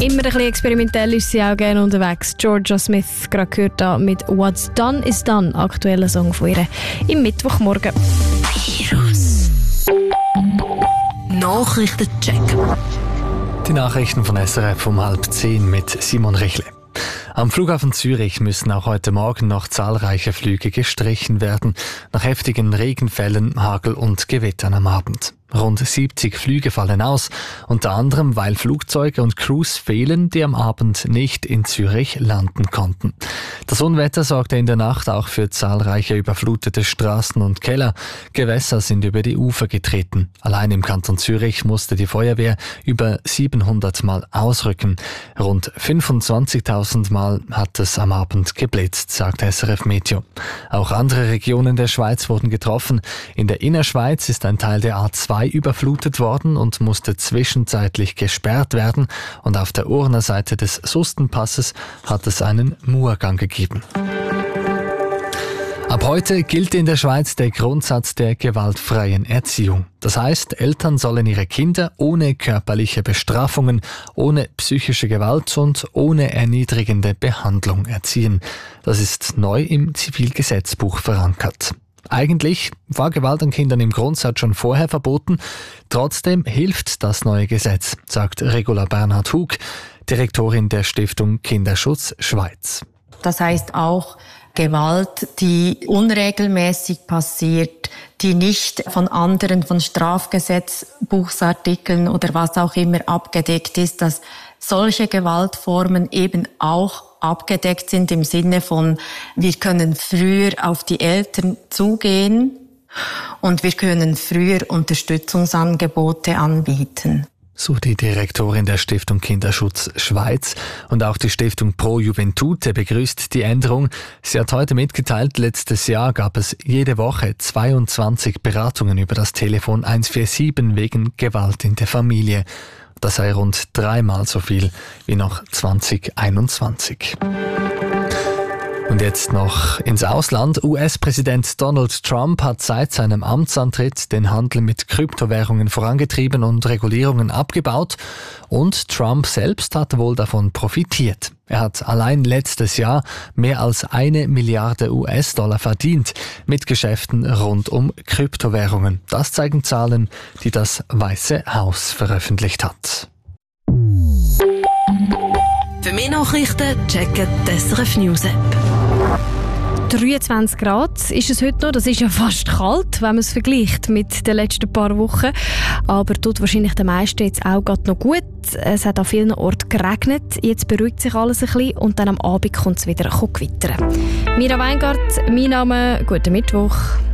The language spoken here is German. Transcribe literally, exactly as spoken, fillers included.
Immer ein bisschen experimentell ist sie auch gerne unterwegs. Georgia Smith, gerade gehört da mit «What's Done is Done», aktueller Song von ihr im Mittwochmorgen. Virus Nachrichtencheck. Die Nachrichten von S R F um halb zehn mit Simon Rechle. Am Flughafen Zürich müssen auch heute Morgen noch zahlreiche Flüge gestrichen werden, nach heftigen Regenfällen, Hagel und Gewittern am Abend. Rund siebzig Flüge fallen aus, unter anderem, weil Flugzeuge und Crews fehlen, die am Abend nicht in Zürich landen konnten. Das Unwetter sorgte in der Nacht auch für zahlreiche überflutete Straßen und Keller. Gewässer sind über die Ufer getreten. Allein im Kanton Zürich musste die Feuerwehr über siebenhundert Mal ausrücken. Rund fünfundzwanzigtausend Mal hat es am Abend geblitzt, sagt S R F Meteo. Auch andere Regionen der Schweiz wurden getroffen. In der Innerschweiz ist ein Teil der A zwei überflutet worden und musste zwischenzeitlich gesperrt werden, und auf der Urner Seite des Sustenpasses hat es einen Murgang gegeben. Ab heute gilt in der Schweiz der Grundsatz der gewaltfreien Erziehung. Das heißt, Eltern sollen ihre Kinder ohne körperliche Bestrafungen, ohne psychische Gewalt und ohne erniedrigende Behandlung erziehen. Das ist neu im Zivilgesetzbuch verankert. Eigentlich war Gewalt an Kindern im Grundsatz schon vorher verboten. Trotzdem hilft das neue Gesetz, sagt Regula Bernhard-Hug, Direktorin der Stiftung Kinderschutz Schweiz. Das heißt auch Gewalt, die unregelmäßig passiert, die nicht von anderen, von Strafgesetzbuchsartikeln oder was auch immer abgedeckt ist, dass solche Gewaltformen eben auch abgedeckt sind im Sinne von, wir können früher auf die Eltern zugehen und wir können früher Unterstützungsangebote anbieten. So die Direktorin der Stiftung Kinderschutz Schweiz. Und auch die Stiftung Pro Juventute begrüßt die Änderung. Sie hat heute mitgeteilt, letztes Jahr gab es jede Woche zweiundzwanzig Beratungen über das Telefon eins vier sieben wegen Gewalt in der Familie. Das sei rund dreimal so viel wie noch zwanzig einundzwanzig. Und jetzt noch ins Ausland. U S-Präsident Donald Trump hat seit seinem Amtsantritt den Handel mit Kryptowährungen vorangetrieben und Regulierungen abgebaut. Und Trump selbst hat wohl davon profitiert. Er hat allein letztes Jahr mehr als eine Milliarde U S-Dollar verdient mit Geschäften rund um Kryptowährungen. Das zeigen Zahlen, die das Weiße Haus veröffentlicht hat. Für mehr Nachrichten checken die S R F News App. dreiundzwanzig Grad ist es heute noch. Das ist ja fast kalt, wenn man es vergleicht mit den letzten paar Wochen. Aber tut wahrscheinlich den meisten jetzt auch gerade noch gut. Es hat an vielen Orten geregnet. Jetzt beruhigt sich alles ein bisschen und dann am Abend kommt es wieder gewittern. Mira Weingart, mein Name. Guten Mittwoch.